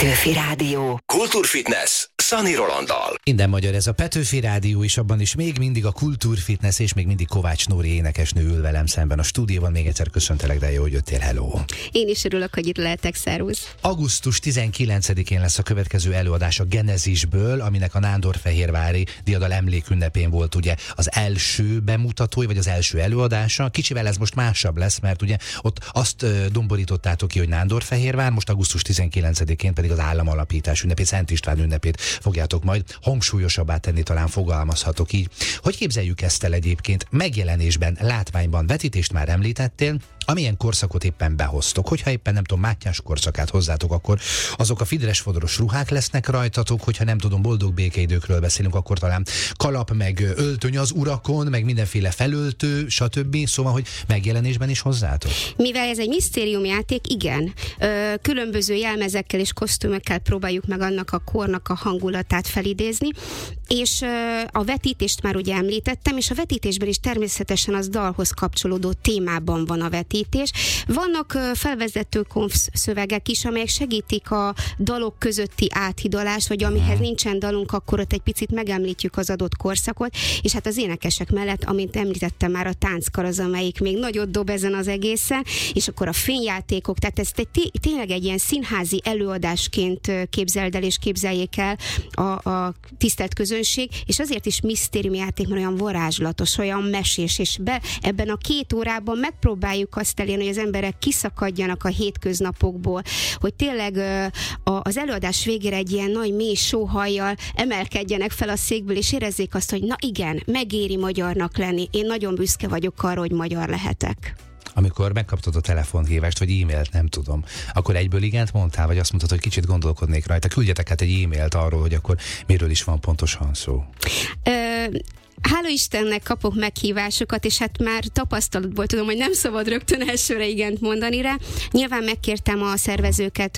Petőfi Rádió. Kultúrfitness Szani Rolanddal. Minden magyar ez a Petőfi Rádió, és abban is még mindig a Kultúrfitness, és még mindig Kovács Nóri énekesnő ül velem szemben a stúdióban. Még egyszer köszöntelek, de jó, hogy jöttél, hello. Én is örülök, hogy itt lehetek, szervusz. Augusztus 19-én lesz a következő előadás a Genezisből, aminek a Nándorfehérvári Diadal emlékünnepén volt ugye az első bemutatója, vagy az első előadása. Kicsivel ez most másabb lesz, mert ugye ott azt domborítottátok ki, hogy Nándorfehérvár, most augusztus 19-én pedig az államalapítás ünnepét, Szent István ünnepét fogjátok majd hangsúlyosabbá tenni, talán fogalmazhatok így. Hogy képzeljük ezt el egyébként? Megjelenésben, látványban, vetítést már említettél, amilyen korszakot éppen behoztok. Hogyha éppen nem tudom, Mátyás korszakát hozzátok, akkor azok a fidres-fodros ruhák lesznek rajtatok, hogyha nem tudom, boldog békeidőkről beszélünk, akkor talán kalap, meg öltöny az urakon, meg mindenféle felöltő, stb. Szóval, hogy megjelenésben is hozzátok? Mivel ez egy misztériumjáték, igen. Különböző jelmezekkel és kosztümökkel próbáljuk meg annak a kornak a hangulatát felidézni, és a vetítést már ugye említettem, és a vetítésben is természetesen az dalhoz kapcsolódó témában van a vetítés. Vannak felvezető szövegek is, amelyek segítik a dalok közötti áthidalást, vagy amihez nincsen dalunk, akkor ott egy picit megemlítjük az adott korszakot, és hát az énekesek mellett, amint említettem már, a tánckar az, amelyik még nagyot dob ezen az egészen, és akkor a fényjátékok, tehát ezt tényleg egy ilyen színházi előadásként képzeld el, és képzeljék el a tisztelt közönség, és azért is misztériumjáték, mert olyan varázslatos, olyan mesés, és ebben a 2 órában megpróbáljuk azt elérni, hogy az emberek kiszakadjanak a hétköznapokból, hogy tényleg az előadás végére egy ilyen nagy mély sóhajjal emelkedjenek fel a székből, és érezzék azt, hogy na igen, megéri magyarnak lenni. Én nagyon büszke vagyok arra, hogy magyar lehetek. Amikor megkaptad a telefonhívást, vagy e-mailt, nem tudom, akkor egyből igent mondtál, vagy azt mondtad, hogy kicsit gondolkodnék rajta? Küldjetek hát egy e-mailt arról, hogy akkor miről is van pontosan szó. Hála Istennek kapok meghívásokat, és hát már tapasztalatból tudom, hogy nem szabad rögtön elsőre igent mondani rá. Nyilván megkértem a szervezőket,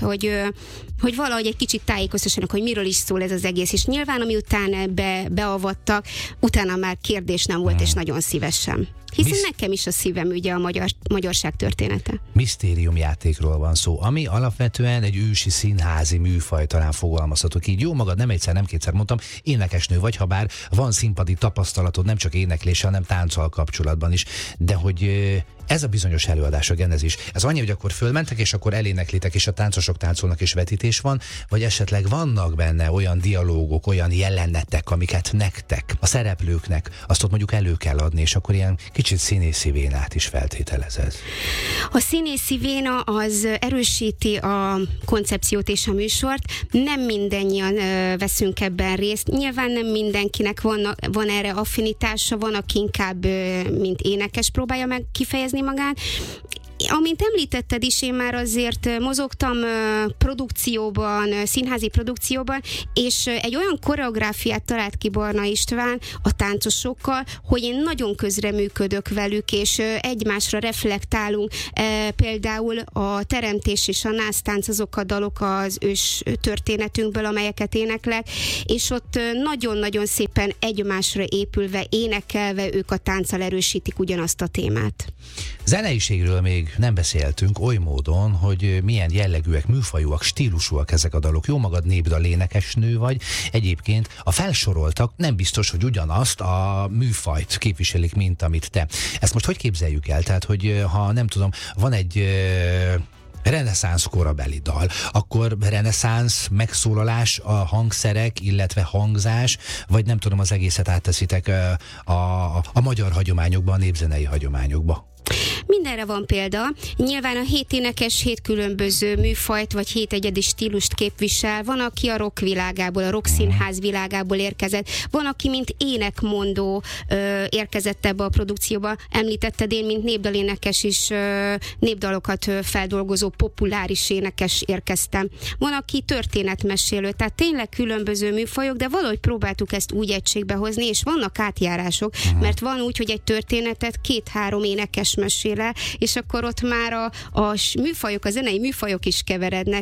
hogy valahogy egy kicsit tájékoztassanak, hogy miről is szól ez az egész, és nyilván ami utána beavattak, utána már kérdés nem volt, és nagyon szívesen. Hiszen nekem is a szívem ugye a magyarság története. Misztériumjátékról van szó, ami alapvetően egy ősi színházi műfaj, talán fogalmazhatok így. Jó magad, nem egyszer, nem kétszer mondtam, énekesnő vagy, ha bár van színpadi tapasztalatod, nem csak énekléssel, hanem tánccal kapcsolatban is, de hogy ez a bizonyos előadás, a Genezis, ez annyi, hogy akkor fölmentek, és akkor eléneklitek, és a táncosok táncolnak, és vetítés van, vagy esetleg vannak benne olyan dialógok, olyan jelenetek, amiket nektek, a szereplőknek, azt ott mondjuk elő kell adni, és akkor ilyen kicsit színészi vénát is feltételez ez. A színészi véna az erősíti a koncepciót és a műsort. Nem mindannyian veszünk ebben részt. Nyilván nem mindenkinek van erre affinitása, van, aki inkább mint énekes próbálja meg kifejezni magát. Amint említetted is, én már azért mozogtam produkcióban, színházi produkcióban, és egy olyan koreográfiát talált ki Barna István a táncosokkal, hogy én nagyon közreműködök velük, és egymásra reflektálunk. Például a teremtés és a násztánc, azok a dalok az ős történetünkből, amelyeket éneklek, és ott nagyon-nagyon szépen egymásra épülve, énekelve ők a tánccal erősítik ugyanazt a témát. Zeneiségről még nem beszéltünk oly módon, hogy milyen jellegűek, műfajúak, stílusúak ezek a dalok. Jó magad népdal énekesnő vagy. Egyébként a felsoroltak nem biztos, hogy ugyanazt a műfajt képviselik, mint amit te. Ezt most hogy képzeljük el? Tehát, hogy ha nem tudom, van egy reneszánsz korabeli dal, akkor reneszánsz megszólalás, a hangszerek, illetve hangzás, vagy nem tudom, az egészet átteszitek a magyar hagyományokba, a népzenei hagyományokba. Mindenre van példa. Nyilván a 7 énekes 7 különböző műfajt, vagy 7 egyedi stílust képvisel. Van, aki a rock világából, a rock színház világából érkezett. Van, aki mint énekmondó érkezett ebbe a produkcióba. Említetted, én, mint népdalénekes is népdalokat feldolgozó populáris énekes érkeztem. Van, aki történetmesélő. Tehát tényleg különböző műfajok, de valahogy próbáltuk ezt úgy egységbe hozni, és vannak átjárások, mert van úgy, hogy egy történetet 2-3 énekes mesél el, és akkor ott már a műfajok, a zenei műfajok is keverednek.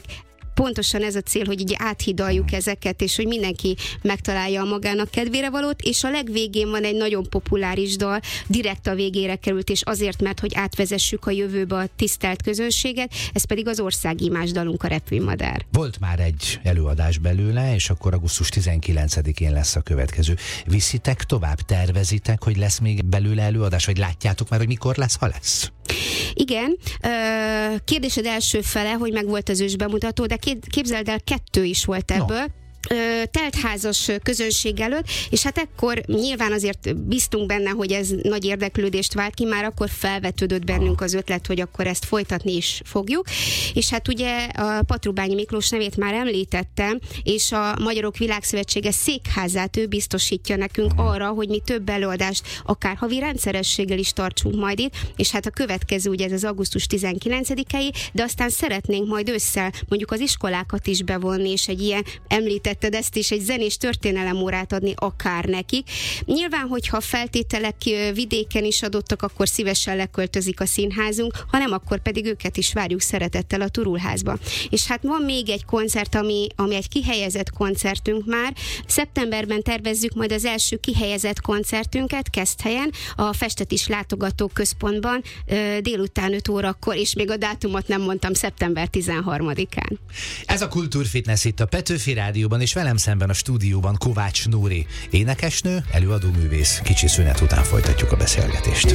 pontosan ez a cél, hogy így áthidaljuk ezeket, és hogy mindenki megtalálja a magának kedvére valót, és a legvégén van egy nagyon populáris dal, direkt a végére került, és azért, mert hogy átvezessük a jövőbe a tisztelt közönséget, ez pedig az országimás dalunk, a Repülmadár. Volt már egy előadás belőle, és akkor augusztus 19-én lesz a következő. Viszitek tovább, tervezitek, hogy lesz még belőle előadás, vagy látjátok már, hogy mikor lesz, ha lesz? Igen, kérdésed első fele, hogy meg volt az ős bemutató, de képzeld el, 2 is volt ebből. No. Teltházas közönség előtt, és hát ekkor nyilván azért bíztunk benne, hogy ez nagy érdeklődést vált ki, már akkor felvetődött bennünk az ötlet, hogy akkor ezt folytatni is fogjuk, és hát ugye a Patrubányi Miklós nevét már említettem, és a Magyarok Világszövetsége székházát ő biztosítja nekünk arra, hogy mi több előadást akár havi rendszerességgel is tartsunk majd itt, és hát a következő ugye ez az augusztus 19-i, de aztán szeretnénk majd ősszel mondjuk az iskolákat is bevonni, és egy ilyen említetted ezt is, egy zenés történelemórát adni akár nekik. Nyilván, hogyha a feltételek vidéken is adottak, akkor szívesen leköltözik a színházunk, ha nem, akkor pedig őket is várjuk szeretettel a Turulházba. És hát van még egy koncert, ami egy kihelyezett koncertünk már. Szeptemberben tervezzük majd az első kihelyezett koncertünket Keszthelyen, a Festetis Látogató Központban délután 5 órakor, és még a dátumot nem mondtam, szeptember 13-án. Ez a Kultúrfitness itt a Petőfi Rádióban, és velem szemben a stúdióban Kovács Nóri, énekesnő, előadó művész. Kicsi szünet után folytatjuk a beszélgetést.